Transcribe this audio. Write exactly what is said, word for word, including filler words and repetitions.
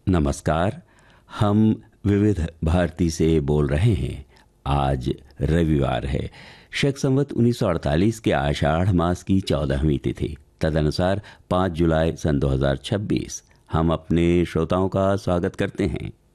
नमस्कार। हम विविध भारती से बोल रहे हैं। आज रविवार है। शक संवत उन्नीस सौ अड़तालीस के आषाढ़ मास की चौदहवीं तिथि, तदनुसार पाँच जुलाई सन दो हज़ार छब्बीस। हम अपने श्रोताओं का स्वागत करते हैं।